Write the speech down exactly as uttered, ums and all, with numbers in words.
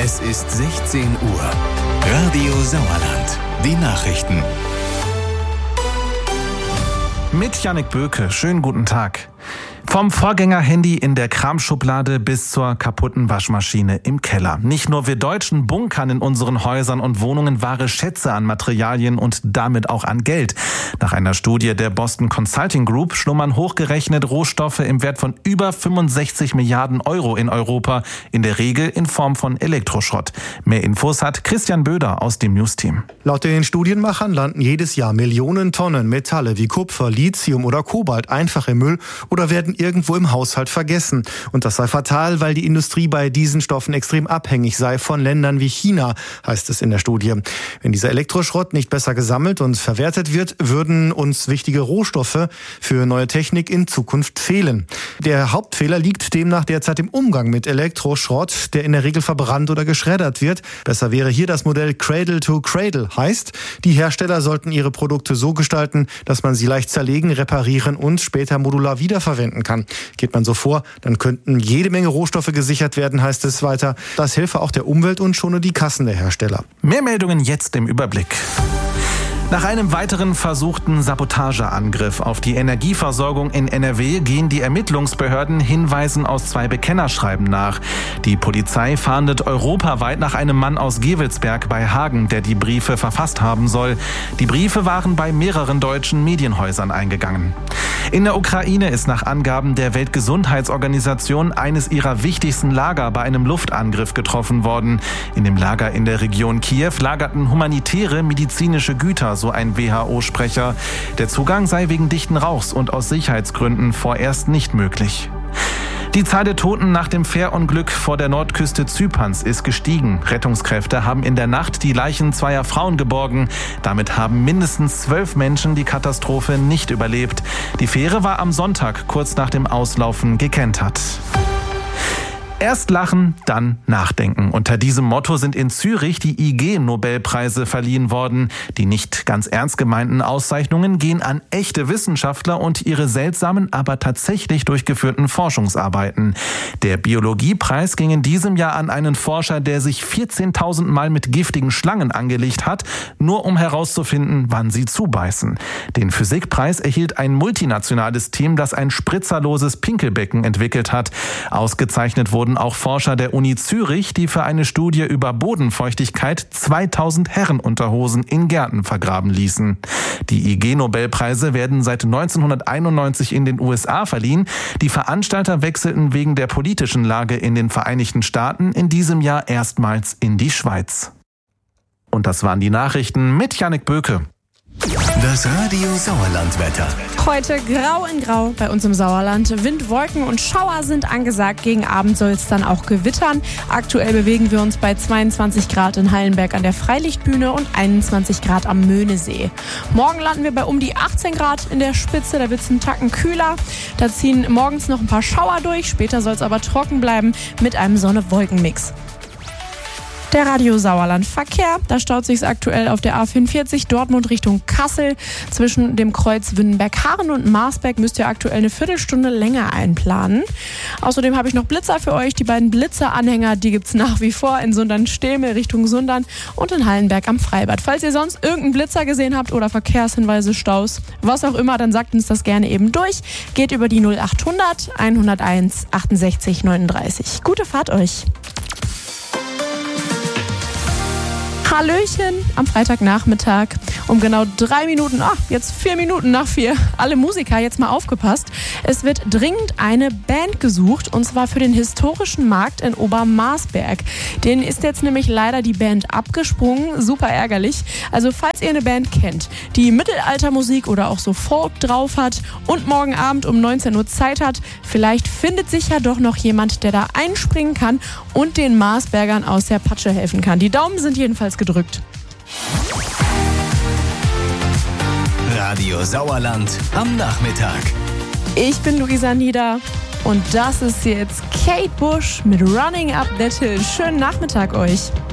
Es ist sechzehn Uhr. Radio Sauerland. Die Nachrichten. Mit Jannik Böke. Schönen guten Tag. Vom Vorgängerhandy in der Kramschublade bis zur kaputten Waschmaschine im Keller. Nicht nur wir Deutschen bunkern in unseren Häusern und Wohnungen wahre Schätze an Materialien und damit auch an Geld. Nach einer Studie der Boston Consulting Group schlummern hochgerechnet Rohstoffe im Wert von über fünfundsechzig Milliarden Euro in Europa, in der Regel in Form von Elektroschrott. Mehr Infos hat Christian Böder aus dem News-Team. Laut den Studienmachern landen jedes Jahr Millionen Tonnen Metalle wie Kupfer, Lithium oder Kobalt einfach im Müll oder werden irgendwo im Haushalt vergessen. Und das sei fatal, weil die Industrie bei diesen Stoffen extrem abhängig sei von Ländern wie China, heißt es in der Studie. Wenn dieser Elektroschrott nicht besser gesammelt und verwertet wird, würden uns wichtige Rohstoffe für neue Technik in Zukunft fehlen. Der Hauptfehler liegt demnach derzeit im Umgang mit Elektroschrott, der in der Regel verbrannt oder geschreddert wird. Besser wäre hier das Modell Cradle to Cradle. Heißt, die Hersteller sollten ihre Produkte so gestalten, dass man sie leicht zerlegen, reparieren und später modular wiederverwenden kann. Geht man so vor, dann könnten jede Menge Rohstoffe gesichert werden, heißt es weiter. Das helfe auch der Umwelt und schone die Kassen der Hersteller. Mehr Meldungen jetzt im Überblick. Nach einem weiteren versuchten Sabotageangriff auf die Energieversorgung in N R W gehen die Ermittlungsbehörden Hinweisen aus zwei Bekennerschreiben nach. Die Polizei fahndet europaweit nach einem Mann aus Gevelsberg bei Hagen, der die Briefe verfasst haben soll. Die Briefe waren bei mehreren deutschen Medienhäusern eingegangen. In der Ukraine ist nach Angaben der Weltgesundheitsorganisation eines ihrer wichtigsten Lager bei einem Luftangriff getroffen worden. In dem Lager in der Region Kiew lagerten humanitäre medizinische Güter, so ein W H O-Sprecher. Der Zugang sei wegen dichten Rauchs und aus Sicherheitsgründen vorerst nicht möglich. Die Zahl der Toten nach dem Fährunglück vor der Nordküste Zyperns ist gestiegen. Rettungskräfte haben in der Nacht die Leichen zweier Frauen geborgen. Damit haben mindestens zwölf Menschen die Katastrophe nicht überlebt. Die Fähre war am Sonntag kurz nach dem Auslaufen gekentert. Erst lachen, dann nachdenken. Unter diesem Motto sind in Zürich die I G-Nobelpreise verliehen worden. Die nicht ganz ernst gemeinten Auszeichnungen gehen an echte Wissenschaftler und ihre seltsamen, aber tatsächlich durchgeführten Forschungsarbeiten. Der Biologiepreis ging in diesem Jahr an einen Forscher, der sich vierzehntausend Mal mit giftigen Schlangen angelegt hat, nur um herauszufinden, wann sie zubeißen. Den Physikpreis erhielt ein multinationales Team, das ein spritzerloses Pinkelbecken entwickelt hat. Ausgezeichnet wurden auch Forscher der Uni Zürich, die für eine Studie über Bodenfeuchtigkeit zweitausend Herrenunterhosen in Gärten vergraben ließen. Die I G-Nobelpreise werden seit neunzehnhunderteinundneunzig in den U S A verliehen. Die Veranstalter wechselten wegen der politischen Lage in den Vereinigten Staaten in diesem Jahr erstmals in die Schweiz. Und das waren die Nachrichten mit Jannik Böke. Das Radio Sauerland-Wetter. Heute grau in grau bei uns im Sauerland. Wind, Wolken und Schauer sind angesagt. Gegen Abend soll es dann auch gewittern. Aktuell bewegen wir uns bei zweiundzwanzig Grad in Hallenberg an der Freilichtbühne und einundzwanzig Grad am Möhnesee. Morgen landen wir bei um die achtzehn Grad in der Spitze. Da wird es einen Tacken kühler. Da ziehen morgens noch ein paar Schauer durch. Später soll es aber trocken bleiben mit einem Sonne-Wolken-Mix. Der Radio Sauerland Verkehr, da staut sich's aktuell auf der A vierundvierzig Dortmund Richtung Kassel. Zwischen dem Kreuz Winnenberg-Harren und Marsberg müsst ihr aktuell eine Viertelstunde länger einplanen. Außerdem habe ich noch Blitzer für euch. Die beiden Blitzer-Anhänger, die gibt's nach wie vor in Sundern-Stehme Richtung Sundern und in Hallenberg am Freibad. Falls ihr sonst irgendeinen Blitzer gesehen habt oder Verkehrshinweise, Staus, was auch immer, dann sagt uns das gerne eben durch. Geht über die null achthundert hunderteins achtundsechzig neununddreißig. Gute Fahrt euch! Hallöchen am Freitagnachmittag um genau drei Minuten, ach, jetzt vier Minuten nach vier. Alle Musiker, jetzt mal aufgepasst. Es wird dringend eine Band gesucht und zwar für den historischen Markt in Obermarsberg. Denen ist jetzt nämlich leider die Band abgesprungen, super ärgerlich. Also falls ihr eine Band kennt, die Mittelaltermusik oder auch so Folk drauf hat und morgen Abend um neunzehn Uhr Zeit hat, vielleicht findet sich ja doch noch jemand, der da einspringen kann und den Marsbergern aus der Patsche helfen kann. Die Daumen sind jedenfalls gedrückt. Radio Sauerland am Nachmittag. Ich bin Luisa Nieder und das ist jetzt Kate Bush mit Running Up That Hill. Schönen Nachmittag euch.